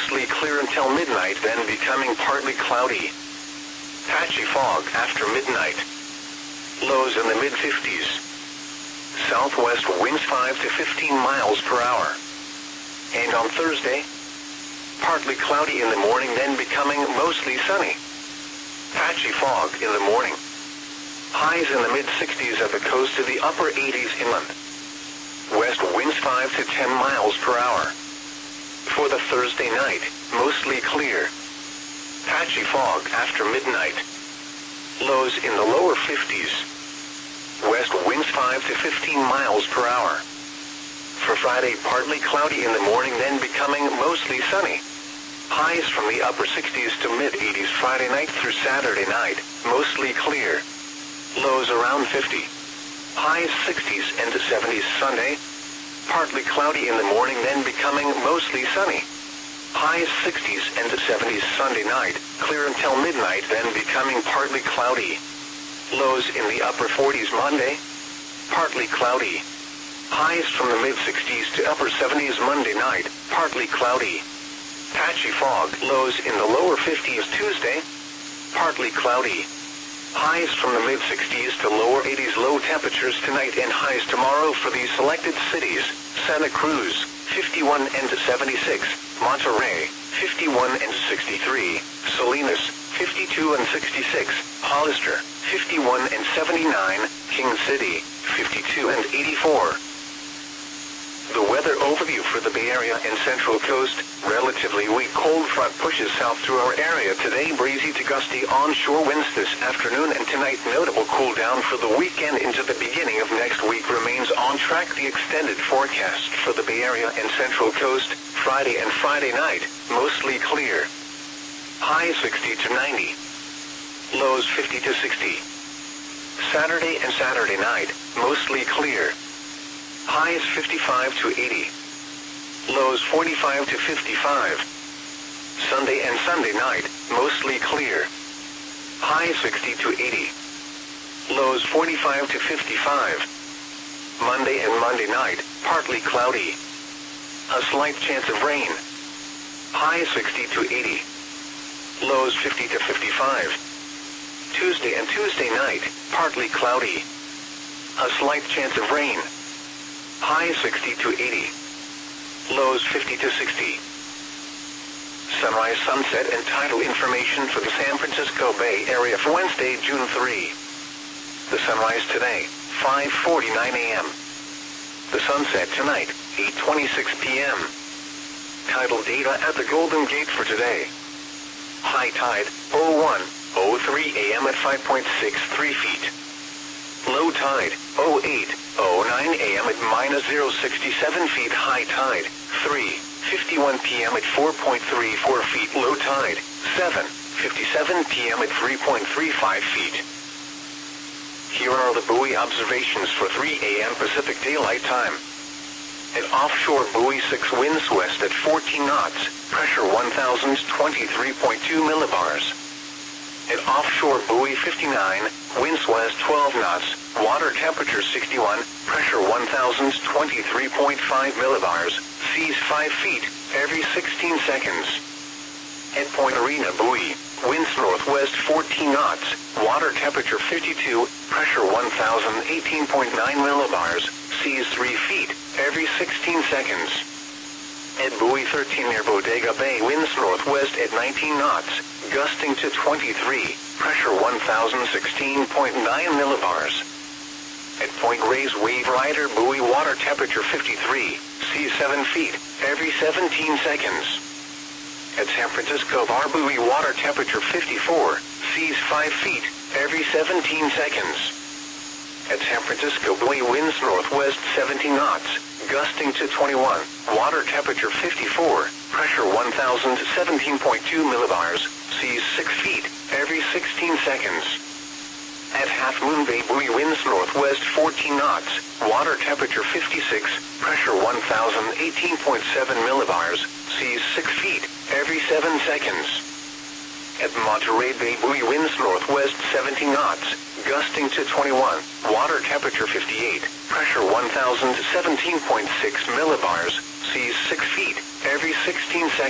mostly clear until midnight, then becoming partly cloudy. Patchy fog after midnight. Lows in the mid-50s. Southwest winds 5 to 15 miles per hour. And on Thursday, partly cloudy in the morning, then becoming mostly sunny. Patchy fog in the morning. Highs in the mid-60s at the coast to the upper 80s inland. West winds 5 to 10 miles per hour. For the Thursday night, mostly clear. Patchy fog after midnight. Lows in the lower 50s. West winds 5 to 15 miles per hour. For Friday, partly cloudy in the morning, then becoming mostly sunny. Highs from the upper 60s to mid-80s Friday night through Saturday night, mostly clear. Lows around 50. Highs 60s and 70s Sunday. Partly cloudy in the morning, then becoming mostly sunny. Highs 60s and 70s Sunday night, clear until midnight, then becoming partly cloudy. Lows in the upper 40s Monday. Partly cloudy. Highs from the mid-60s to upper 70s Monday night, partly cloudy. Patchy fog, lows in the lower 50s Tuesday. Partly cloudy. Highs from the mid-60s to lower 80s, low temperatures tonight and highs tomorrow for these selected cities: Santa Cruz, 51 and 76, Monterrey, 51 and 63, Salinas, 52 and 66, Hollister, 51 and 79, King City, 52 and 84. The weather overview for the Bay Area and Central Coast. Relatively weak cold front pushes south through our area today. Breezy to gusty onshore winds this afternoon and tonight. Notable cool down for the weekend into the beginning of next week remains on track. The extended forecast for the Bay Area and Central Coast. Friday and Friday night, mostly clear. High 60 to 90. Lows 50 to 60. Saturday and Saturday night, mostly clear. Highs 55 to 80. Lows 45 to 55. Sunday and Sunday night, mostly clear. Highs 60 to 80. Lows 45 to 55. Monday and Monday night, partly cloudy. A slight chance of rain. Highs 60 to 80. Lows 50 to 55. Tuesday and Tuesday night, partly cloudy. A slight chance of rain. Highs 60 to 80. Lows 50 to 60. Sunrise, sunset, and tidal information for the San Francisco Bay Area for Wednesday, June 3. The sunrise today, 5:49 a.m. The sunset tonight, 8:26 p.m. Tidal data at the Golden Gate for today. High tide, 01:03 a.m. at 5.63 feet. Low tide, 08:09 a.m. at -0.67 feet. High tide, 3:51 p.m. at 4.34 feet. Low tide, 7:57 p.m. at 3.35 feet. Here are the buoy observations for 3 a.m. Pacific Daylight Time. At offshore buoy 6, winds west at 14 knots, pressure 1,023.2 millibars. At offshore buoy 59, winds west 12 knots, water temperature 61, pressure 1,023.5 millibars, seas 5 feet, every 16 seconds. At Point Arena buoy, winds northwest 14 knots, water temperature 52, pressure 1,018.9 millibars, seas 3 feet, every 16 seconds. At buoy 13 near Bodega Bay, winds northwest at 19 knots, gusting to 23, pressure 1,016.9 millibars. At Point Reyes Wave Rider buoy, water temperature 53, seas 7 feet, every 17 seconds. At San Francisco Bar buoy, water temperature 54, seas 5 feet, every 17 seconds. At San Francisco buoy, winds northwest 17 knots, gusting to 21, water temperature 54, pressure 1,017.2 millibars, seas 6 feet, every 16 seconds. At Half Moon Bay buoy, winds northwest 14 knots, water temperature 56, pressure 1,018.7 millibars, seas 6 feet, every 7 seconds. At Monterey Bay buoy, winds northwest 17 knots, gusting to 21, water temperature 58, pressure 1,017.6 millibars, seas 6 feet, every 16 seconds.